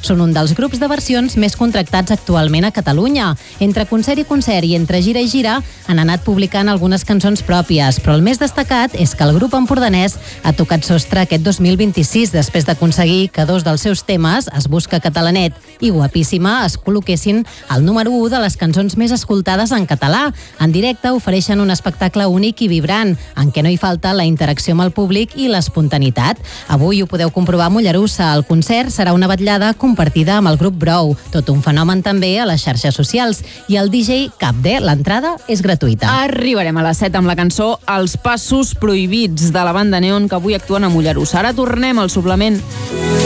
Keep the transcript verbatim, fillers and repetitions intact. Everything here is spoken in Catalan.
Són un dels grups de versions més contractats actualment a Catalunya. Entre concert i concert i entre gira i gira han anat publicant algunes cançons pròpies, però el més destacat és que el grup empordanès ha tocat sostre aquest dos mil vint-i-sis després d'aconseguir que dos dels seus temes, Es busca catalanet i Guapíssima, es col·loquessin al número u de les cançons més escoltades en català. En directe ofereixen un espectacle únic i vibrant, en què no hi falta la interacció amb el públic i l'espontaneïtat. Avui ho podeu comprovar a Mollerussa. El concert serà una vetllada compartida amb el grup Brou, tot un fenomen també a les xarxes socials, i el D J Capde. L'entrada és gratuïta. Arribarem a les set amb la cançó Els passos prohibits de la banda Neon, que avui actuen a Mollerussa. Ara tornem al suplement.